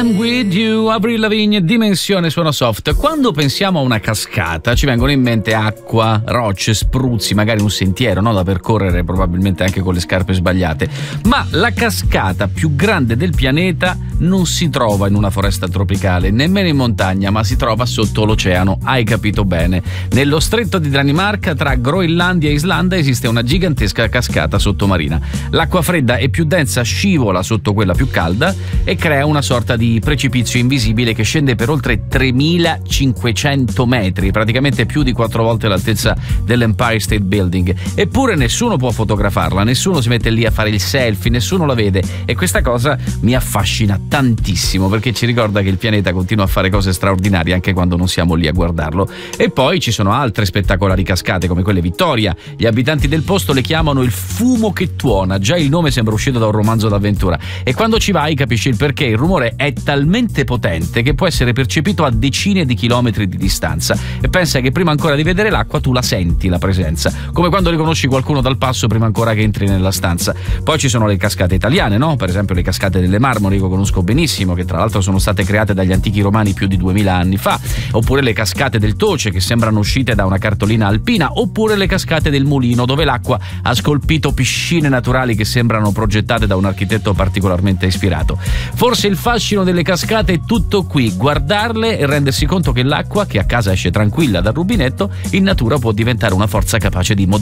I'm with you, Avril Lavigne, Dimensione Suono Soft. Quando pensiamo a una cascata ci vengono in mente acqua, rocce, spruzzi, magari un sentiero, no? Da percorrere, probabilmente anche con le scarpe sbagliate. Ma la cascata più grande del pianeta non si trova in una foresta tropicale, nemmeno in montagna, ma si trova sotto l'oceano. Hai capito bene. Nello stretto di Danimarca, tra Groenlandia e Islanda, esiste una gigantesca cascata sottomarina. L'acqua fredda e più densa scivola sotto quella più calda e crea una sorta di precipizio invisibile che scende per oltre 3500 metri, praticamente più di 4 volte l'altezza dell'Empire State Building. Eppure nessuno può fotografarla, nessuno si mette lì a fare il selfie, nessuno la vede, e questa cosa mi affascina tantissimo perché ci ricorda che il pianeta continua a fare cose straordinarie anche quando non siamo lì a guardarlo. E poi ci sono altre spettacolari cascate come quelle Vittoria. Gli abitanti del posto le chiamano il fumo che tuona, già il nome sembra uscito da un romanzo d'avventura, e quando ci vai capisci il perché. Il rumore è talmente potente che può essere percepito a decine di chilometri di distanza, e pensa che prima ancora di vedere l'acqua tu la senti la presenza, come quando riconosci qualcuno dal passo prima ancora che entri nella stanza. Poi ci sono le cascate italiane, no? Per esempio le cascate delle Marmore, io conosco benissimo, che tra l'altro sono state create dagli antichi romani più di 2000 anni fa, oppure le cascate del Toce che sembrano uscite da una cartolina alpina, oppure le cascate del Mulino dove l'acqua ha scolpito piscine naturali che sembrano progettate da un architetto particolarmente ispirato. Forse il fascino delle cascate è tutto qui, guardarle e rendersi conto che l'acqua, che a casa esce tranquilla dal rubinetto, in natura può diventare una forza capace di